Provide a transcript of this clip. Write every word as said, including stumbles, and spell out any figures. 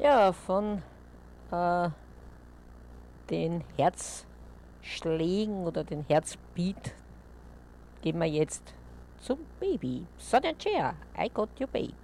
Ja, von äh, den Herzschlägen oder den Herzbeat gehen wir jetzt zum Baby. Sonja Chair, I got your babe.